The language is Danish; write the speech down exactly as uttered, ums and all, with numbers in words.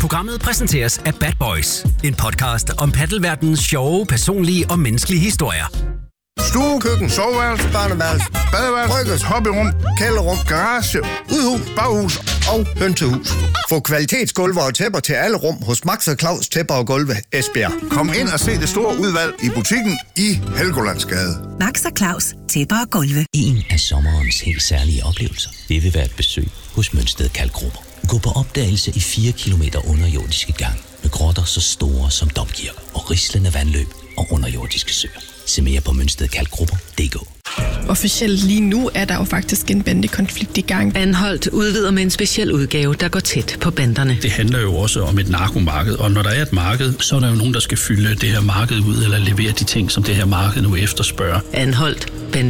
Programmet præsenteres af Bad Boys, en podcast om paddelverdenens sjove, personlige og menneskelige historier. Stue, køkken, soveværelse, børneværelse, badeværelse, bryggers, hobbyrum, kælderrum, garage, udhus, baghus og hønsehus. Få kvalitetsgulve og tæpper til alle rum hos Max og Claus Tæpper og Gulve, Esbjerg. Kom ind og se det store udvalg i butikken i Helgolandsgade. Max og Claus Tæpper og Gulve. En af sommerens helt særlige oplevelser, det vil være et besøg hos Mønsted Kalkgruber. Gå på opdagelse i fire kilometer underjordiske gang med grotter så store som domkirker og rislende vandløb og underjordiske søer. Se mere på mønsted kalkgrupper punktum d k. Officielt lige nu er der jo faktisk en bandekonflikt i gang. Anholdt udvider med en speciel udgave, der går tæt på banderne. Det handler jo også om et narkomarked, og når der er et marked, så er der jo nogen, der skal fylde det her marked ud eller levere de ting, som det her marked nu efterspørger. Anholdt. Bande